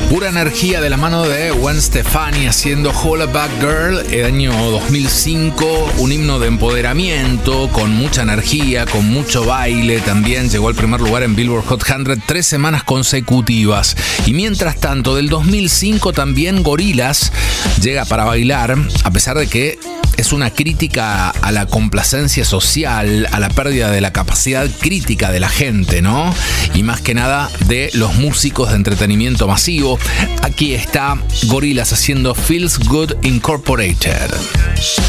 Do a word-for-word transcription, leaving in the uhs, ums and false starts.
Pura energía de la mano de Gwen Stefani haciendo Holla Back Girl, el año dos mil cinco, un himno de empoderamiento con mucha energía, con mucho baile. También llegó al primer lugar en Billboard Hot cien tres semanas consecutivas. Y mientras tanto, del dos mil cinco también Gorillaz llega para bailar, a pesar de que es una crítica a la complacencia social, a la pérdida de la capacidad crítica de la gente, ¿no? Y más que nada de los músicos de entretenimiento masivo. Aquí está Gorillaz haciendo Feels Good Incorporated.